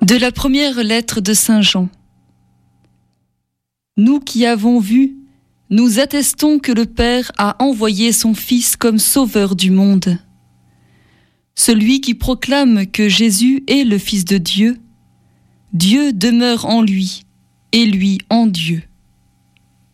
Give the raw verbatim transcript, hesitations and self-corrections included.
De la première lettre de Saint Jean. Nous qui avons vu, nous attestons que le Père a envoyé son Fils comme sauveur du monde. Celui qui proclame que Jésus est le Fils de Dieu, Dieu demeure en lui et lui en Dieu.